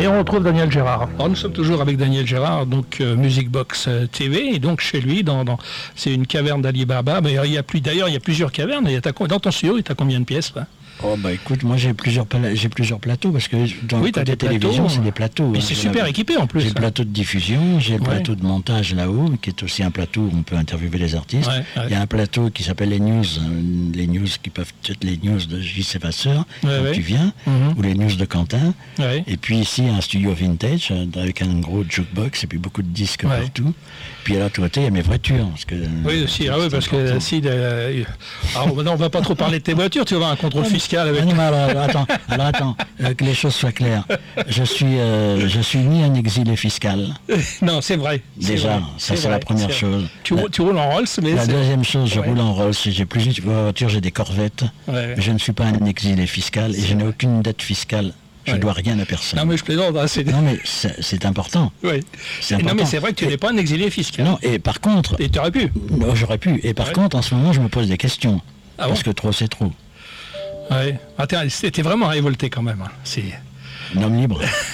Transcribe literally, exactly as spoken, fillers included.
Et on retrouve Daniel Gérard. Alors nous sommes toujours avec Daniel Gérard, donc euh, Music Box T V, et donc chez lui, dans, dans c'est une caverne d'Alibaba. Mais il y a plus, d'ailleurs, il y a plusieurs cavernes. Et dans ton studio, tu as combien de pièces là? Oh bah écoute, moi j'ai plusieurs j'ai plusieurs plateaux parce que dans oui, le côté télévision c'est des plateaux. Mais hein, c'est super la... équipé en plus. J'ai le plateau de diffusion, j'ai le ouais. plateau de montage là-haut, qui est aussi un plateau où on peut interviewer les artistes. Ouais, ouais. Il y a un plateau qui s'appelle les news, les news qui peuvent être les news de J C Vasseur, ouais, quand ouais. tu viens, mm-hmm. ou les news de Quentin. Ouais. Et puis ici un studio vintage avec un gros jukebox et puis beaucoup de disques ouais. partout. Puis à l'autre côté il y a mes voitures. Parce que, oui aussi, ah oui, parce important. que si euh, alors maintenant on va pas trop parler de tes voitures, tu vas avoir un contrôle fiscal avec. Alors, attends, alors attends, euh, que les choses soient claires. Je suis, euh, je suis ni un exilé fiscal. Non, c'est vrai. Déjà, vrai, ça c'est, c'est la première chose. Tu, la, tu roules en Rolls, mais la c'est... deuxième chose, je ouais. roule en Rolls. J'ai plusieurs voitures, j'ai des Corvettes, ouais. mais je ne suis pas un exilé fiscal et je n'ai aucune dette fiscale. Je ne ouais. dois rien à personne. Non mais je plaisante. Hein, c'est... Non mais c'est, c'est important. Oui. C'est important. Non mais c'est vrai que tu et... n'es pas un exilé fiscal. Non et par contre. Et tu aurais pu. Non, j'aurais pu. Et par ouais. contre, en ce moment, je me pose des questions. Ah parce bon que trop, c'est trop. Ouais. Ah, t'es, t'es vraiment révolté quand même. Hein. C'est... Un homme libre.